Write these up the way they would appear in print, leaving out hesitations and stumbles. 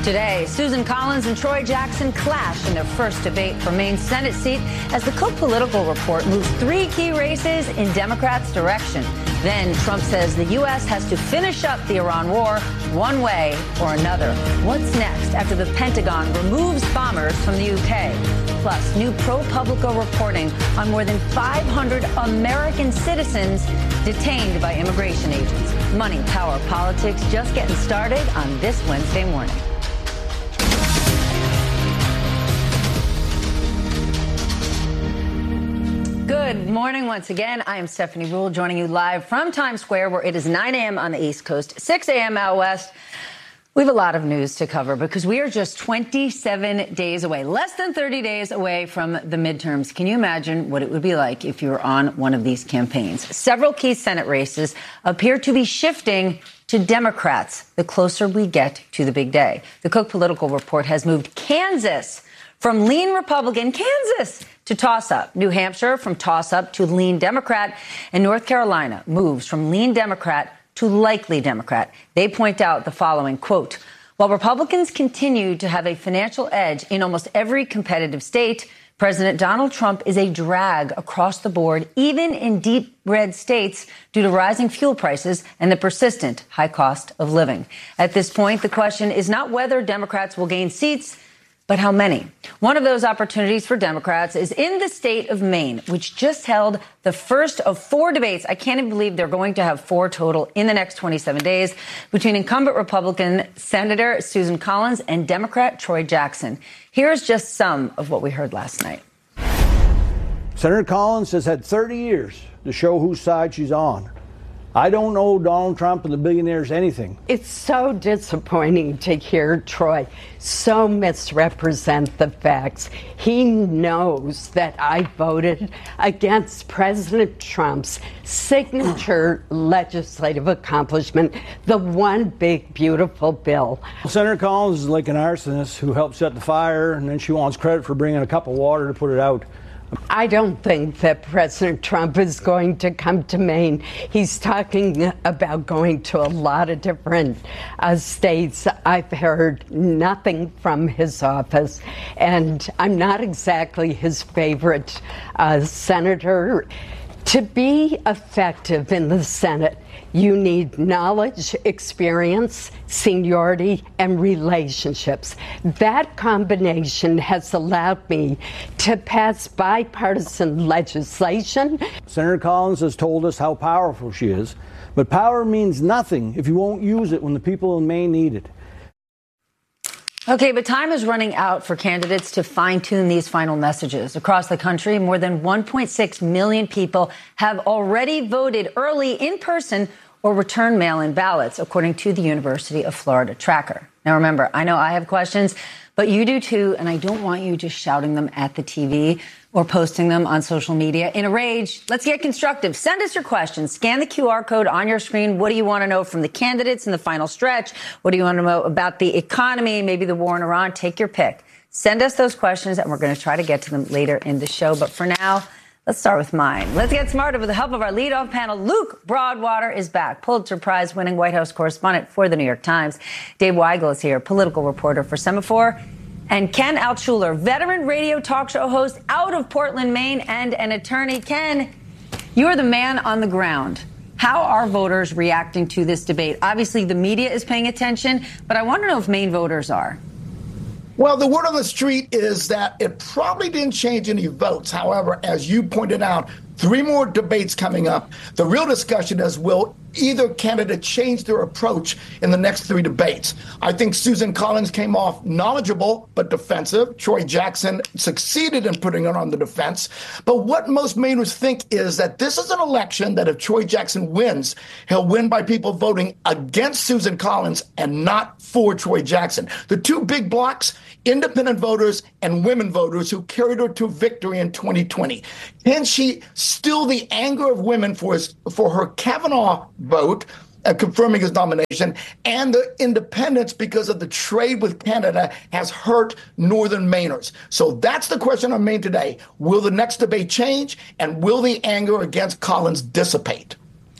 Today, Susan Collins and Troy Jackson clash in their first debate for Maine's Senate seat as the Cook Political Report moves 3 key races in Democrats' direction. Then Trump says the U.S. has to finish up the Iran war one way or another. What's next after the Pentagon removes bombers from the U.K.? Plus, new ProPublica reporting on more than 500 American citizens detained by immigration agents. Money, power, politics just getting started on this Wednesday morning. Good morning once again. I am Stephanie Ruhle, joining you live from Times Square, where it is 9 a.m. on the East Coast, 6 a.m. out west. We have a lot of news to cover because we are just 27 days away, less than 30 days away from the midterms. Can you imagine what it would be like if you were on one of these campaigns? Several key Senate races appear to be shifting to Democrats the closer we get to the big day. The Cook Political Report has moved Kansas from lean Republican, Kansas, to toss-up. New Hampshire from toss-up to lean Democrat. And North Carolina moves from lean Democrat to likely Democrat. They point out the following, quote, while Republicans continue to have a financial edge in almost every competitive state, President Donald Trump is a drag across the board, even in deep red states, due to rising fuel prices and the persistent high cost of living. At this point, the question is not whether Democrats will gain seats, but how many? One of those opportunities for Democrats is in the state of Maine, which just held the first of 4 debates. I can't even believe they're going to have 4 total in the next 27 days between incumbent Republican Senator Susan Collins and Democrat Troy Jackson. Here's just some of what we heard last night. Senator Collins has had 30 years to show whose side she's on. I don't know Donald Trump and the billionaires anything. It's so disappointing to hear Troy so misrepresent the facts. He knows that I voted against President Trump's signature legislative accomplishment, the one big, beautiful bill. Senator Collins is like an arsonist who helped set the fire, and then she wants credit for bringing a cup of water to put it out. I don't think that President Trump is going to come to Maine. He's talking about going to a lot of different states. I've heard nothing from his office, and I'm not exactly his favorite senator. To be effective in the Senate, you need knowledge, experience, seniority, and relationships. That combination has allowed me to pass bipartisan legislation. Senator Collins has told us how powerful she is, but power means nothing if you won't use it when the people in Maine need it. Okay, but time is running out for candidates to fine-tune these final messages. Across the country, more than 1.6 million people have already voted early in person or return mail-in ballots, according to the University of Florida tracker. Now, remember, I know I have questions, but you do too, and I don't want you just shouting them at the TV or posting them on social media. In a rage, let's get constructive. Send us your questions. Scan the QR code on your screen. What do you want to know from the candidates in the final stretch? What do you want to know about the economy, maybe the war in Iran? Take your pick. Send us those questions, and we're going to try to get to them later in the show. But for now, let's start with mine. Let's get smarter with the help of our leadoff panel. Luke Broadwater is back, Pulitzer Prize-winning White House correspondent for the New York Times. Dave Weigel is here, political reporter for Semaphore. And Ken Altshuler, veteran radio talk show host out of Portland, Maine, and an attorney. Ken, you are the man on the ground. How are voters reacting to this debate? Obviously, the media is paying attention, but I want to know if Maine voters are. Well, the word on the street is that it probably didn't change any votes. However, as you pointed out, 3 more debates coming up. The real discussion is, will either candidate change their approach in the next 3 debates? I think Susan Collins came off knowledgeable but defensive. Troy Jackson succeeded in putting her on the defense. But what most Mainers think is that this is an election that if Troy Jackson wins, he'll win by people voting against Susan Collins and not for Troy Jackson. The 2 big blocks, independent voters and women voters who carried her to victory in 2020. Can she still the anger of women for her Kavanaugh vote, confirming his nomination, and the independents because of the trade with Canada has hurt Northern Mainers? So that's the question on Maine today. Will the next debate change, and will the anger against Collins dissipate?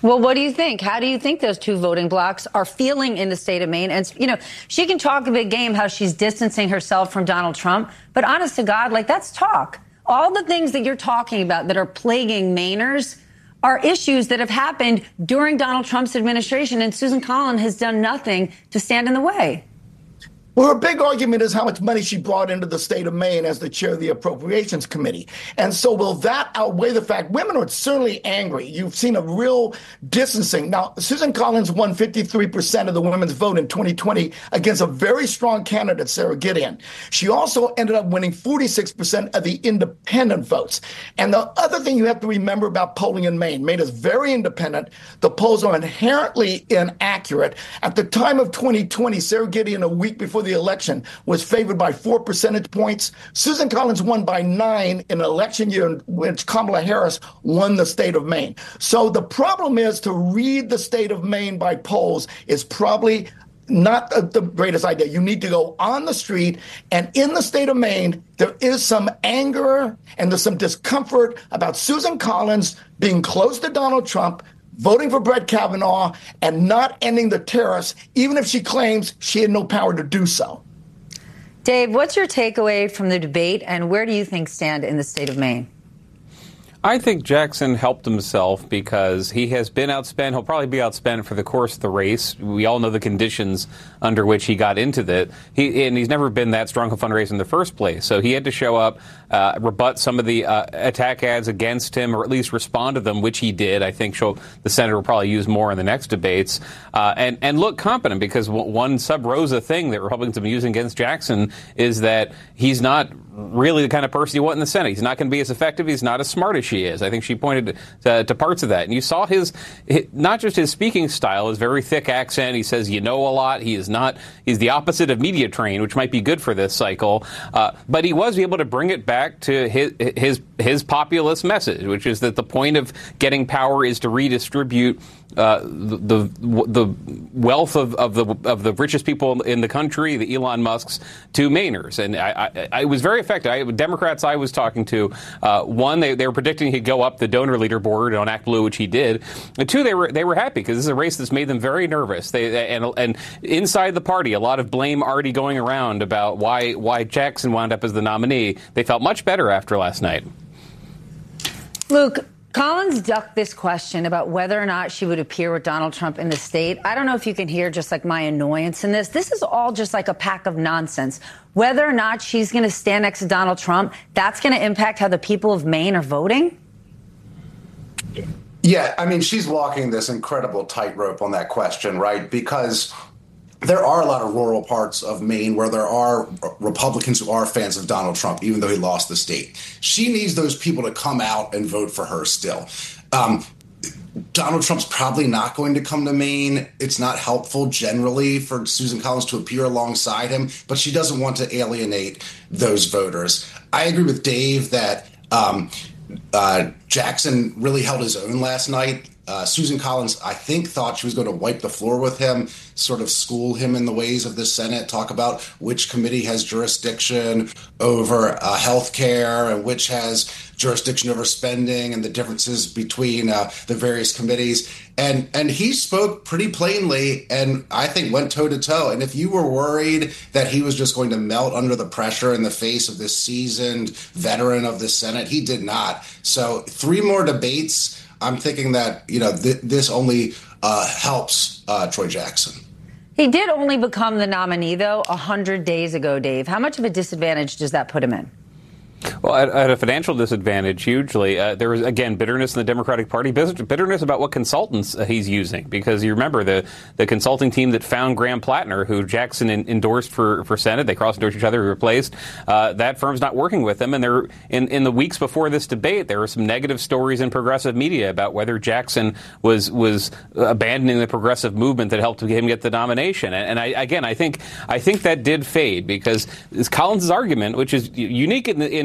Well, what do you think? How do you think those two voting blocs are feeling in the state of Maine? And, you know, she can talk a big game how she's distancing herself from Donald Trump. But honest to God, like, that's talk. All the things that you're talking about that are plaguing Mainers are issues that have happened during Donald Trump's administration. And Susan Collins has done nothing to stand in the way. Well, her big argument is how much money she brought into the state of Maine as the chair of the Appropriations Committee. And so will that outweigh the fact women are certainly angry? You've seen a real distancing. Now, Susan Collins won 53% of the women's vote in 2020 against a very strong candidate, Sarah Gideon. She also ended up winning 46% of the independent votes. And the other thing you have to remember about polling in Maine is very independent. The polls are inherently inaccurate. At the time of 2020, Sarah Gideon, a week before the election, was favored by 4 percentage points. Susan Collins won by 9 in an election year in which Kamala Harris won the state of Maine. So the problem is to read the state of Maine by polls is probably not the greatest idea. You need to go on the street. And in the state of Maine, there is some anger and there's some discomfort about Susan Collins being close to Donald Trump, voting for Brett Kavanaugh, and not ending the tariffs, even if she claims she had no power to do so. Dave, what's your takeaway from the debate, and where do you think stand in the state of Maine? I think Jackson helped himself because he has been outspent. He'll probably be outspent for the course of the race. We all know the conditions under which he got into that. He's never been that strong a fundraiser in the first place. So he had to show up, rebut some of the attack ads against him, or at least respond to them, which he did. I think the Senator will probably use more in the next debates, and look competent, because one sub rosa thing that Republicans have been using against Jackson is that he's not really the kind of person you want in the Senate. He's not going to be as effective. He's not as smart as she is. I think she pointed to parts of that. And you saw his not just his speaking style, his very thick accent. He says, you know, a lot. He's the opposite of media trained, which might be good for this cycle. But he was able to bring it back to his populist message, which is that the point of getting power is to redistribute the wealth of the richest people in the country, the Elon Musks, to Mainers. And I was very effective. Democrats I was talking to, one, they were predicting he'd go up the donor leaderboard on Act Blue, which he did. And two, they were happy because this is a race that's made them very nervous. And inside the party, a lot of blame already going around about why Jackson wound up as the nominee. They felt much better after last night. Luke, Collins ducked this question about whether or not she would appear with Donald Trump in the state. I don't know if you can hear just like my annoyance in this. This is all just like a pack of nonsense. Whether or not she's going to stand next to Donald Trump, that's going to impact how the people of Maine are voting? Yeah, I mean, she's walking this incredible tightrope on that question, right? Because there are a lot of rural parts of Maine where there are Republicans who are fans of Donald Trump, even though he lost the state. She needs those people to come out and vote for her still. Donald Trump's probably not going to come to Maine. It's not helpful generally for Susan Collins to appear alongside him, but she doesn't want to alienate those voters. I agree with Dave that Jackson really held his own last night. Susan Collins, I think, thought she was going to wipe the floor with him, sort of school him in the ways of the Senate, talk about which committee has jurisdiction over health care and which has jurisdiction over spending and the differences between the various committees. And he spoke pretty plainly and I think went toe to toe. And if you were worried that he was just going to melt under the pressure in the face of this seasoned veteran of the Senate, he did not. So 3 more debates. I'm thinking that, this only helps Troy Jackson. He did only become the nominee, though, 100 days ago, Dave. How much of a disadvantage does that put him in? Well, at a financial disadvantage, hugely. There was, again, bitterness in the Democratic Party, bitterness about what consultants he's using. Because you remember the consulting team that found Graham Plattner, who Jackson endorsed for Senate, they cross-endorsed each other, replaced. That firm's not working with him. And there, in the weeks before this debate, there were some negative stories in progressive media about whether Jackson was abandoning the progressive movement that helped him get the nomination. And I think that did fade because it's Collins' argument, which is unique in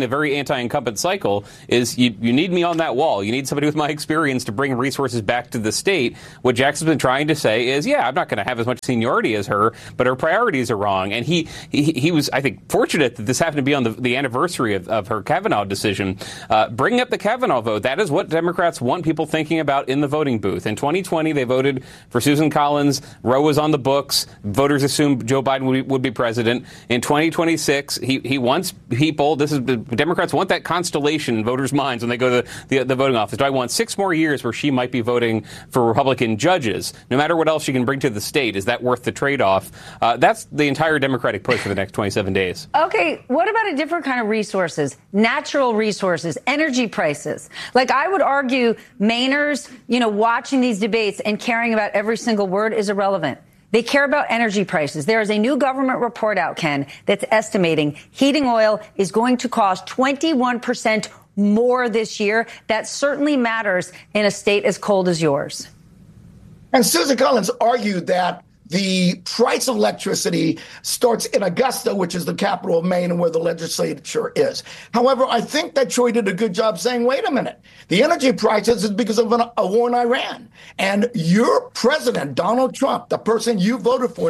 a very anti-incumbent cycle is you need me on that wall. You need somebody with my experience to bring resources back to the state. What Jackson's been trying to say is, yeah, I'm not going to have as much seniority as her, but her priorities are wrong. And he was, I think, fortunate that this happened to be on the anniversary of her Kavanaugh decision. Bringing up the Kavanaugh vote, that is what Democrats want people thinking about in the voting booth. In 2020, they voted for Susan Collins. Roe was on the books. Voters assumed Joe Biden would be president. In 2026, he wants people, Democrats want that constellation in voters' minds when they go to the voting office. Do I want 6 more years where she might be voting for Republican judges? No matter what else she can bring to the state, is that worth the trade-off? That's the entire Democratic push for the next 27 days. Okay, what about a different kind of resources? Natural resources, energy prices. Like, I would argue Mainers, watching these debates and caring about every single word is irrelevant. They care about energy prices. There is a new government report out, Ken, that's estimating heating oil is going to cost 21% more this year. That certainly matters in a state as cold as yours. And Susan Collins argued that the price of electricity starts in Augusta, which is the capital of Maine and where the legislature is. However, I think that Troy did a good job saying, wait a minute, the energy prices is because of a war in Iran. And your president, Donald Trump, the person you voted for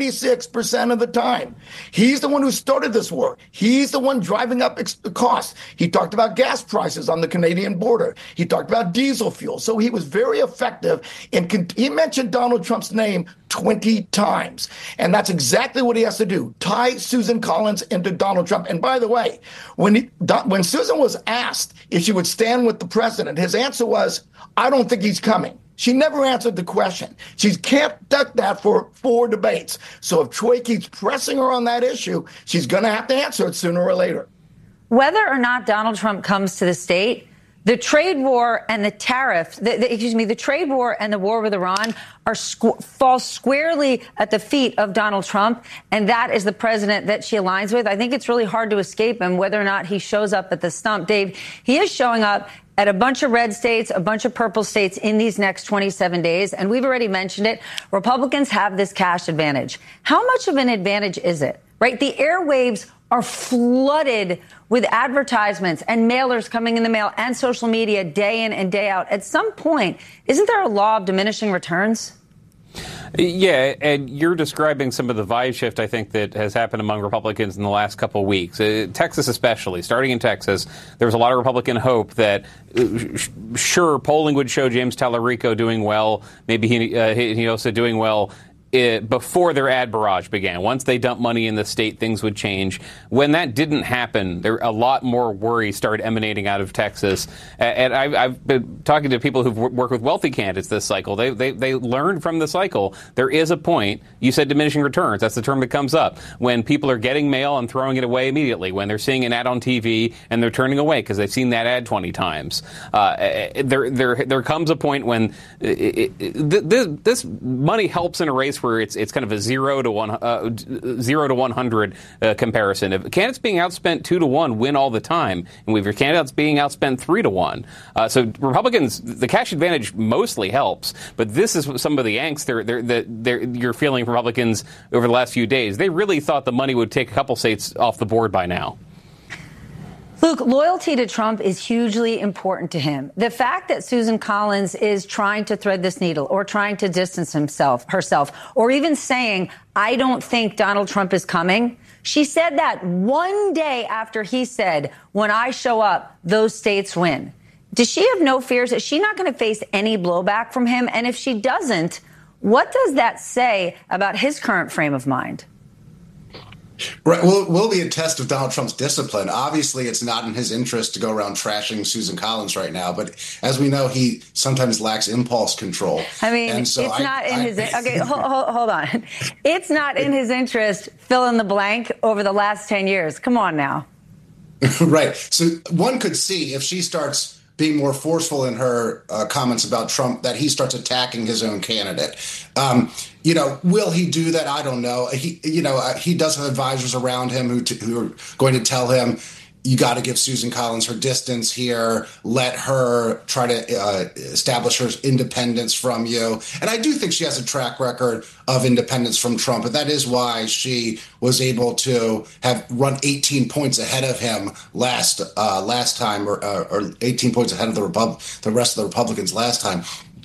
96% of the time, he's the one who started this war. He's the one driving up the costs. He talked about gas prices on the Canadian border. He talked about diesel fuel. So he was very effective. He mentioned Donald Trump's name 20 times. And that's exactly what he has to do. Tie Susan Collins into Donald Trump. And by the way, when Susan was asked if she would stand with the president, his answer was, I don't think he's coming. She never answered the question. She can't duck that for 4 debates. So if Troy keeps pressing her on that issue, she's going to have to answer it sooner or later. Whether or not Donald Trump comes to the state, the trade war and the tariff, the trade war and the war with Iran fall squarely at the feet of Donald Trump, and that is the president that she aligns with. I think it's really hard to escape him, whether or not he shows up at the stump. Dave, he is showing up at a bunch of red states, a bunch of purple states in these next 27 days, and we've already mentioned it. Republicans have this cash advantage. How much of an advantage is it? Right? The airwaves are flooded with advertisements and mailers coming in the mail and social media day in and day out. At some point, isn't there a law of diminishing returns? Yeah, and you're describing some of the vibe shift, I think, that has happened among Republicans in the last couple of weeks. Texas especially. Starting in Texas, there was a lot of Republican hope that, sure, polling would show James Tallarico doing well, maybe Hinojosa doing well, before their ad barrage began. Once they dumped money in the state, things would change. When that didn't happen, a lot more worry started emanating out of Texas. And I've been talking to people who've worked with wealthy candidates this cycle. They learned from the cycle. There is a point. You said diminishing returns. That's the term that comes up. When people are getting mail and throwing it away immediately. When they're seeing an ad on TV and they're turning away because they've seen that ad 20 times. There comes a point when this money helps in a race where it's kind of a 0 to 100 comparison. If candidates being outspent 2 to 1 win all the time, and we have your candidates being outspent 3 to 1. So Republicans, the cash advantage mostly helps, but this is some of the angst you're feeling from Republicans over the last few days. They really thought the money would take a couple states off the board by now. Luke, loyalty to Trump is hugely important to him. The fact that Susan Collins is trying to thread this needle or trying to distance herself, or even saying, I don't think Donald Trump is coming. She said that one day after he said, when I show up, those states win. Does she have no fears? Is she not going to face any blowback from him? And if she doesn't, what does that say about his current frame of mind? Right. Well, will be a test of Donald Trump's discipline. Obviously, it's not in his interest to go around trashing Susan Collins right now. But as we know, he sometimes lacks impulse control. I mean, and so it's not in his. Okay, hold on. It's not in his interest. Fill in the blank over the last 10 years. Come on now. Right. So one could see if she starts being more forceful in her comments about Trump, that he starts attacking his own candidate. Will he do that? I don't know. He does have advisors around him who are going to tell him, you got to give Susan Collins her distance here. Let her try to establish her independence from you. And I do think she has a track record of independence from Trump. And that is why she was able to have run 18 points ahead of him last time, or 18 points ahead of the rest of the Republicans last time.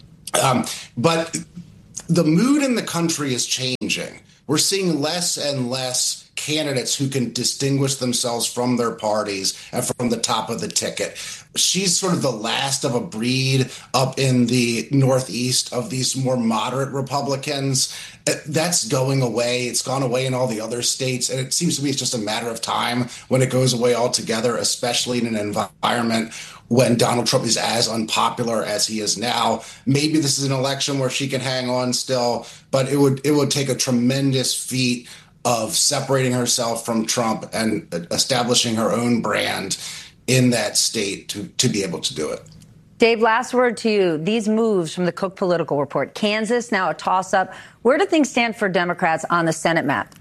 But the mood in the country is changing. We're seeing less and less candidates who can distinguish themselves from their parties and from the top of the ticket. She's sort of the last of a breed up in the Northeast of these more moderate Republicans. That's going away. It's gone away in all the other states. And it seems to me it's just a matter of time when it goes away altogether, especially in an environment when Donald Trump is as unpopular as he is now. Maybe this is an election where she can hang on still, but it would take a tremendous feat of separating herself from Trump and establishing her own brand in that state to be able to do it. Dave, last word to you. These moves from the Cook Political Report, Kansas now a toss-up. Where do things stand for Democrats on the Senate map?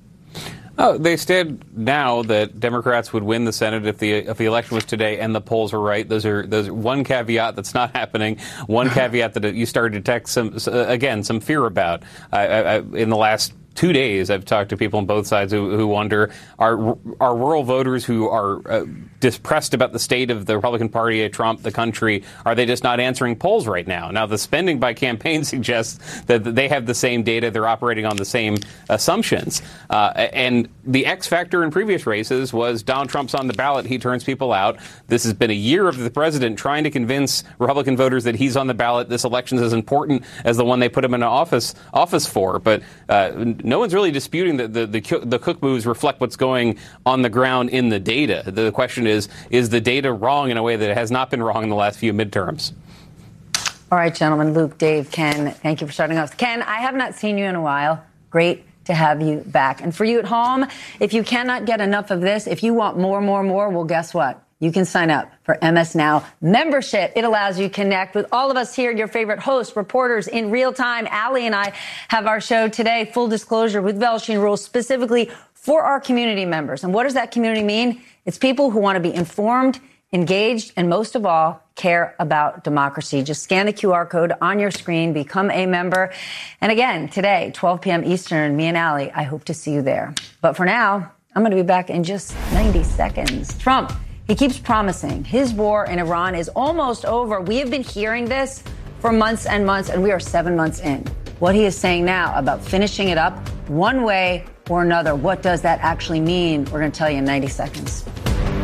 Oh, they stand now that Democrats would win the Senate if the election was today and the polls are right. Those are one caveat that's not happening. One caveat that you started to detect some fear about. In the last 2 days, I've talked to people on both sides who wonder, are rural voters who are depressed about the state of the Republican Party, Trump, the country, are they just not answering polls right now? Now, the spending by campaigns suggests that they have the same data. They're operating on the same assumptions. And the X factor in previous races was Donald Trump's on the ballot. He turns people out. This has been a year of the president trying to convince Republican voters that he's on the ballot. This election is as important as the one they put him in office for. But no one's really disputing that the Cook moves reflect what's going on the ground in the data. The question is the data wrong in a way that it has not been wrong in the last few midterms? All right, gentlemen, Luke, Dave, Ken, thank you for starting off. Ken, I have not seen you in a while. Great to have you back. And for you at home, if you cannot get enough of this, if you want more, well, guess what? You can sign up for MS Now membership. It allows you to connect with all of us here, your favorite hosts, reporters in real time. Allie and I have our show today, full disclosure, with Velshine rules specifically for our community members. And what does that community mean? It's people who want to be informed, engaged, and most of all, care about democracy. Just scan the QR code on your screen, become a member. And again, today, 12 p.m. Eastern, me and Allie, I hope to see you there. But for now, I'm going to be back in just 90 seconds. Trump, he keeps promising his war in Iran is almost over. We have been hearing this for months and months, and we are 7 months in. What he is saying now about finishing it up one way or another, what does that actually mean? We're going to tell you in 90 seconds.